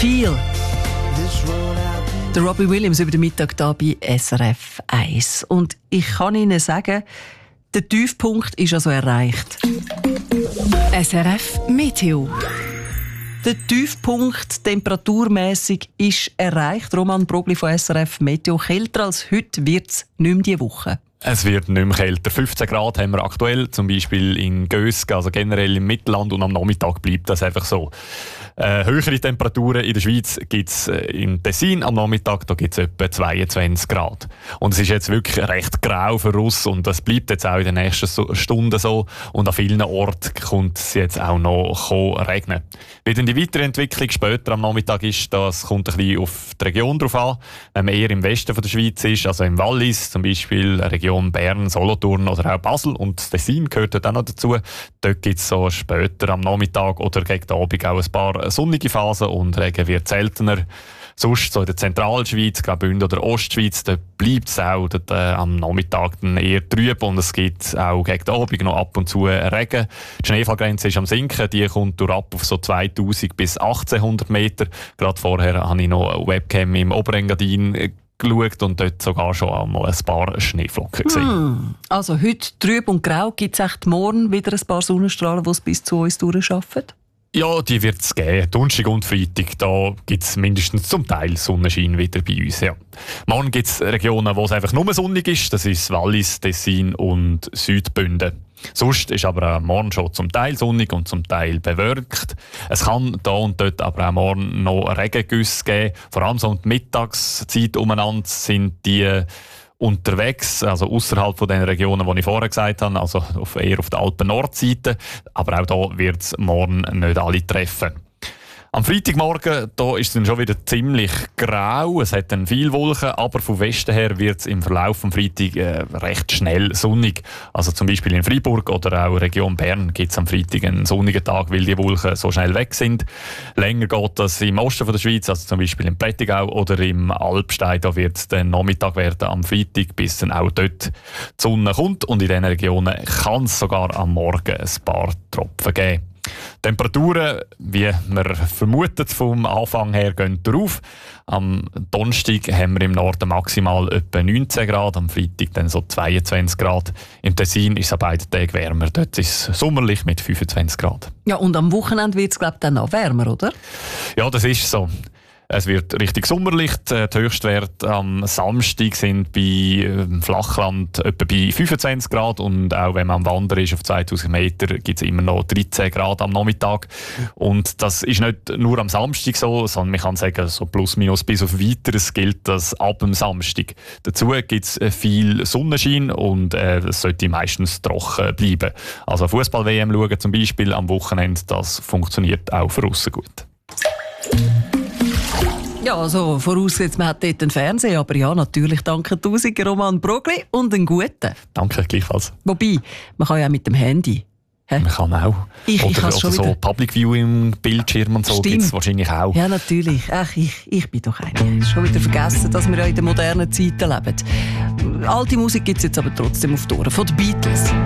«Feel». Der Robbie Williams über den Mittag hier bei SRF 1. Und ich kann Ihnen sagen, der Tiefpunkt ist also erreicht. SRF Meteo. Der Tiefpunkt temperaturmässig ist erreicht. Roman Brogli von SRF Meteo. Kälter als heute wird es nicht mehr diese Woche. Es wird nicht mehr kälter. 15 Grad haben wir aktuell, zum Beispiel in Gösgen, also generell im Mittelland, und am Nachmittag bleibt das einfach so. Höhere Temperaturen in der Schweiz gibt es im Tessin am Nachmittag, da gibt es etwa 22 Grad. Und es ist jetzt wirklich recht grau für uns und das bleibt jetzt auch in den nächsten Stunden so. Und an vielen Orten kommt es jetzt auch noch regnen. Wie denn die weitere Entwicklung später am Nachmittag ist, das kommt ein bisschen auf die Region drauf an. Wenn man eher im Westen von der Schweiz ist, also im Wallis, zum Beispiel Region Bern, Solothurn oder auch Basel, und das Tessin gehört dort auch noch dazu. Dort gibt es so später am Nachmittag oder gegen den Abend auch ein paar sonnige Phasen und Regen wird seltener. Sonst so in der Zentralschweiz, Graubünden oder Ostschweiz, da bleibt es auch dort, am Nachmittag dann eher trüb und es gibt auch gegen den Abend noch ab und zu Regen. Die Schneefallgrenze ist am Sinken, die kommt durchab auf so 2000 bis 1800 Meter. Gerade vorher habe ich noch eine Webcam im Oberengadin geschaut und dort sogar schon einmal ein paar Schneeflocken gesehen. Also heute trüb und grau, gibt es echt morgen wieder ein paar Sonnenstrahlen, die es bis zu uns durchschaffen? Ja, die wird es geben. Donnerstag und Freitag, da gibt es mindestens zum Teil Sonnenschein wieder bei uns. Ja. Morgen gibt es Regionen, wo es einfach nur sonnig ist. Das ist Wallis, Tessin und Südbünden. Sonst ist aber auch morgen schon zum Teil sonnig und zum Teil bewölkt. Es kann da und dort aber auch morgen noch Regengüsse geben. Vor allem so um die Mittagszeit umeinander sind die unterwegs, also außerhalb von den Regionen, die ich vorher gesagt habe, also eher auf der Alpen-Nordseite. Aber auch da wird es morgen nicht alle treffen. Am Freitagmorgen da ist es dann schon wieder ziemlich grau. Es hat dann viel Wolken, aber vom Westen her wird es im Verlauf am Freitag recht schnell sonnig. Also zum Beispiel in Freiburg oder auch Region Bern gibt es am Freitag einen sonnigen Tag, weil die Wolken so schnell weg sind. Länger geht das im Osten von der Schweiz, also zum Beispiel im Prättigau oder im Alpstein. Da wird es dann Nachmittag werden am Freitag, bis dann auch dort die Sonne kommt. Und in diesen Regionen kann es sogar am Morgen ein paar Tropfen geben. Temperaturen, wie man vermutet vom Anfang her, gehen drauf. Am Donnerstag haben wir im Norden maximal etwa 19 Grad, am Freitag dann so 22 Grad. Im Tessin ist es an beiden Tagen wärmer. Dort ist es sommerlich mit 25 Grad. Ja, und am Wochenende wird es, glaube ich, dann noch wärmer, oder? Ja, das ist so. Es wird richtig sommerlich. Die Höchstwerte am Samstag sind bei Flachland etwa bei 25 Grad und auch wenn man am Wandern ist auf 2000 Meter gibt es immer noch 13 Grad am Nachmittag. Und das ist nicht nur am Samstag so, sondern man kann sagen, so plus minus bis auf Weiteres gilt das ab dem Samstag. Dazu gibt es viel Sonnenschein und es sollte meistens trocken bleiben. Also Fußball-WM schauen zum Beispiel am Wochenende, das funktioniert auch für aussen gut. Ja, also vorausgesetzt, man hat dort einen Fernseher, aber ja, natürlich danke tausend Roman Brogli und einen guten. Danke, gleichfalls. Wobei, man kann ja auch mit dem Handy. Man kann auch. Oder schon so Public Viewing Bildschirm und so gibt es wahrscheinlich auch. Ja, natürlich. Ach, ich bin doch einer. Schon wieder vergessen, dass wir ja in der modernen Zeiten leben. Alte Musik gibt es jetzt aber trotzdem auf die Ohren von den Beatles.